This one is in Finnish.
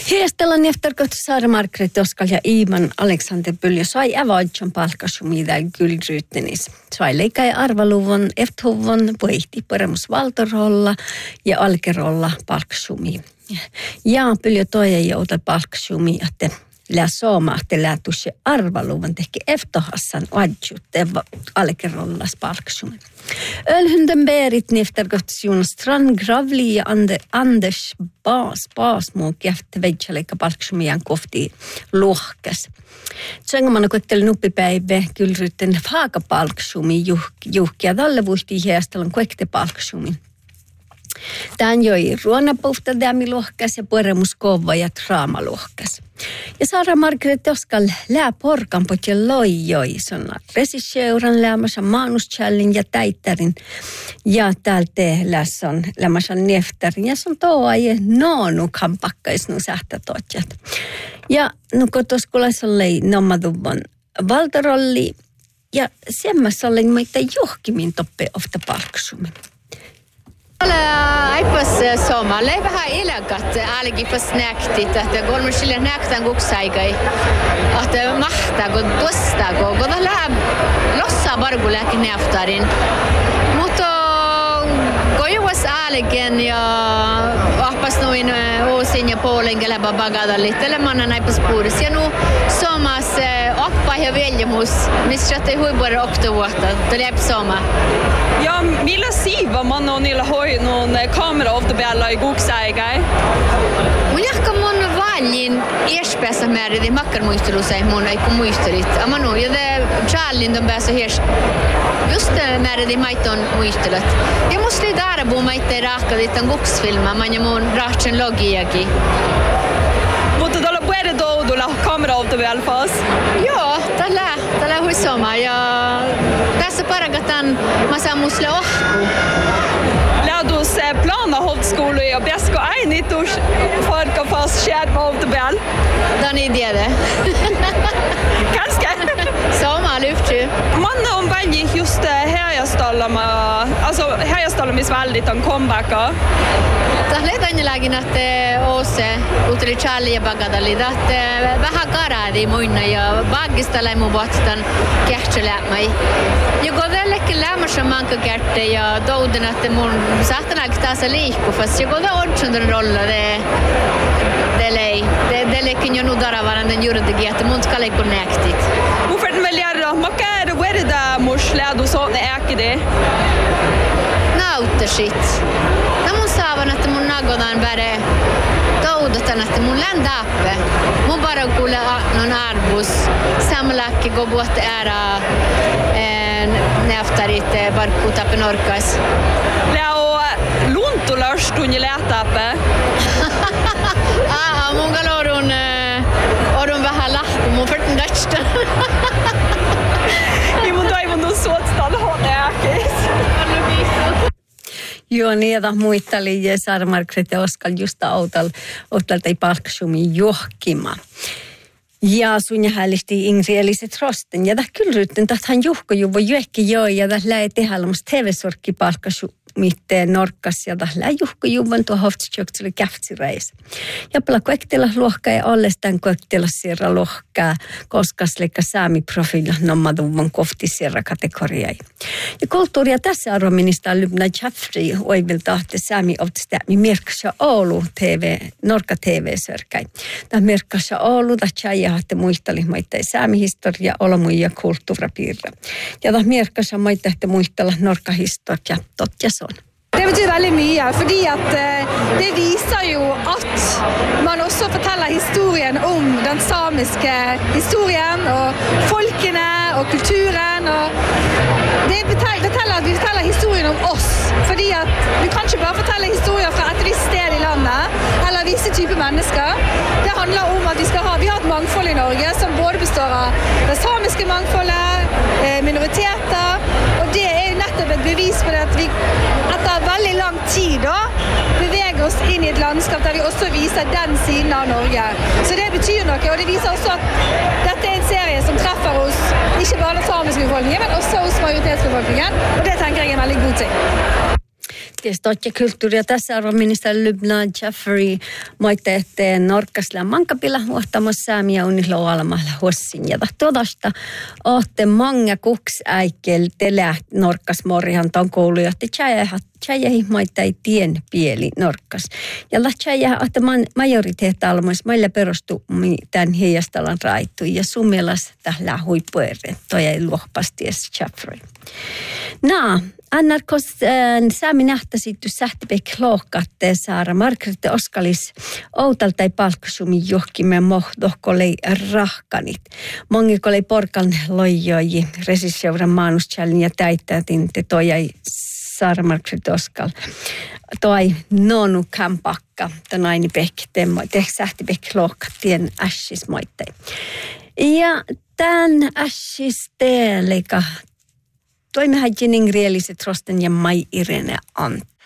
Heestellan efterkot Saara Margret Oskal ja Iiman Alexander Pyljo sai avaudjon palkkasumida gylryttenis. Sai leikai arvaluvon efthuvon voihti paremus valtorolla ja alkerolla palkkasumi. Ja Pyljo toja jouta palkkasumi, että lää soomahte lää tusse arvaluvon tehki eftohassan adjutte alkerollas palkkasumi. Ölhunden berit neftergott Jonas Strand Gravli ja Anders Basmo käfte veitsaleikka palksumian kohti lohkas. Tsengamana kotteli nuppipäivä kylrytten faakapalksumi juhkia tälle vuosti heastelun kuekte palksumi. Tän joi ruonapuhta dämi lohkas ja puremus kova ja traama lohkas. Ja Saara Margret Oskal lää porkanpot ja loijoi sonna resisseuran läämässä maanuschallin ja täittärin. Ja täältä lässä on lämmässä neftarin ja se on toa ja noonu kampakkais nu sähtätotjat. Ja kotoskulais oli nommaduvon valtarolli ja semmässä oli meitä johkimin toppe ofta palksumin. Aipas somalle vähän eläkat algipas näktit että kolmosille näktän kuksaikai että mahtaako tuostaako kun lähe lossa barguläkin neftarin mutta kojuas algen ja ahpas noin osin ja puolen keleba bagada littele manna naipas puris ja nu somas oppa ja veljemus missä te huibuore oktovuotta tulee soma. Ja millä siiva man on niillä hoi noin kamera of the bella i goksäigai. Mun jahka mun valin erspäässä määrin makkarmuistelussa mun ei kun muistelit. Amanu ja det challin de päässä hiers. Just määrin maiton muistelut. Ja musta ei darbu maitte raakkalit on goksfilma man ja mun rahtsen logiakin. Mutta tuolla puede tuolla kamera of the bella fas. Joo, tällä huisoma ja tässä paragatan massa musle ohku. Lädus plana holdskolu ja besko ainitus farka fast skärm of the bell. Dan idé det. Kanske. Soma lyfter. Man on väldigt just Härjestallama, alltså Härjestallamis väldigt on comebacka. Tällä angelägen että ose utri Charlie bagadali että vähän karadi muina ja bagistalla mu botstan kähtselämai. Ja godellekin lämmässä manka kärtte ja douden että mun sahtanak taas liikku fast ja godel ordentligt rolla det lekin jo nu daravan den juridikin että mun ska lekko näktit. Mun för väl göra makar och är det muslädo så det är det. Nautashit. Mun saavan että mun nagodan väre toudotan että mun ländaappe. Mun bara kuule non arbus samlakki go bort ära neftarit barkutapen orkas. Leo luntulas tunni lähtaappe. Mun galorun orun vähän lahku mun förten dödsta. I mun toivon nu suotstan hårdäkis. Joo, niitä muitteli ja Saara Margret Oskal just autalta ei palkkasumi johkima. Ja sun ja hälisti Ingri Eliset Rosten. Ja täh kyllä rytten, että hän juhko juvo juekki joo ja täh läi tehdä TV-sorkki palkkasumitteen norkkas ja täh läi juhko juvon tuo hoftstjökselle käftsireis. Ja pala koektella lohkaa ja ollestaan koektella sierra lohkaa, koska slikka saami-profiilla nommaduvon kohti sierra kategoriai. Ja kulttuuria tässä arvominista on Lybna Jaffri oivil tahte saami oftstämi Mirksa Oulu TV, Norka TV-sörkäi. Tämä Mirksa Oulu, ja haatte muistali maittain saamihistoria, olomuja kulttuurapiirre. Ja tämä Mirksa maittain muistella Norka-historia, totta se on. Det betyder väldigt mycket, fordi att det visar ju att man också fortäller historien om den samiska historien och folkene och kulturen. Och det betyder att vi fortäller historien om oss, fordi att vi kan inte bara fortälla historier från ett visst sted i landet eller vissa typer människor. Det handlar om att vi har ett mångfald i Norge som både består av det samiska mångfaldet, minoriteter, och det är nettopp ett bevis på det att vi etter veldig lang tid da, beveger oss inn i et landskap der vi også viser den siden av Norge. Så det betyr noe, og det viser også at dette er en serie som treffer oss, ikke bare den samiske befolkningen, men også hos majoritetsbefolkningen, og det tenker jeg er en veldig god ting. Tietysti kulttuuri- ja tasa-arvoministeri Lubna Jaffery moitte, että Norkkasilla mankapilla huohtamassa säämiä unnislo alamalla huossin. Ja todasta olette mange kuksäikkel telä Norkkasmorjan ton koulujohti tjäjähi moitte ei tien pieli Norkkas. Ja tjäjähi, että majoriteettalmoissa meillä perustuu tämän heijastalan raittu ja summelas tällä huippuerre. Toi ei luohpasties Jaffery. Annarkos saami nähtäisitty sähtipek lohkatte saara Margrethe Oskalis outalta ei palkkasumi johkimme mohdohkolei rahkanit. Mongikolei porkan loijoji resisseuran maanustjälin ja täittätin te toi saara Margrethe Oskal. Toi nonu kampakka, tonaini pek te sähtipek lohkattien ässis moitte. Ja tämän ässis teelika toimme hajinin realiset rosten ja Mai Irene Antti.